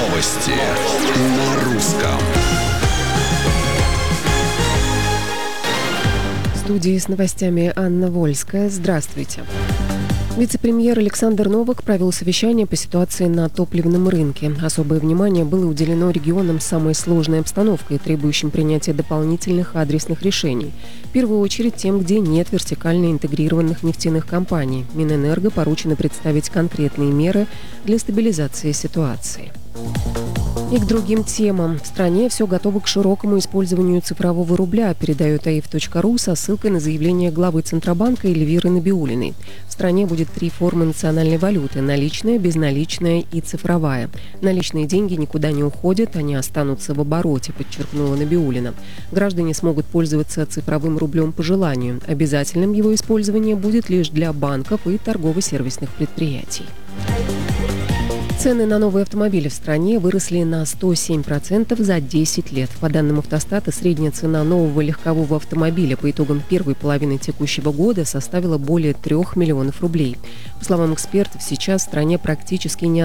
Новости на русском. В студии с новостями Анна Вольская. Здравствуйте. Вице-премьер Александр Новак провел совещание по ситуации на топливном рынке. Особое внимание было уделено регионам с самой сложной обстановкой, требующим принятия дополнительных адресных решений. В первую очередь тем, где нет вертикально интегрированных нефтяных компаний. Минэнерго поручено представить конкретные меры для стабилизации ситуации. И к другим темам. В стране все готово к широкому использованию цифрового рубля, передает aif.ru со ссылкой на заявление главы Центробанка Эльвиры Набиуллиной. В стране будет 3 формы национальной валюты – наличная, безналичная и цифровая. Наличные деньги никуда не уходят, они останутся в обороте, подчеркнула Набиуллина. Граждане смогут пользоваться цифровым рублем по желанию. Обязательным его использование будет лишь для банков и торгово-сервисных предприятий. Цены на новые автомобили в стране выросли на 107% за 10 лет. По данным Автостата, средняя цена нового легкового автомобиля по итогам первой половины текущего года составила более 3 миллионов рублей. По словам экспертов, сейчас в стране практически не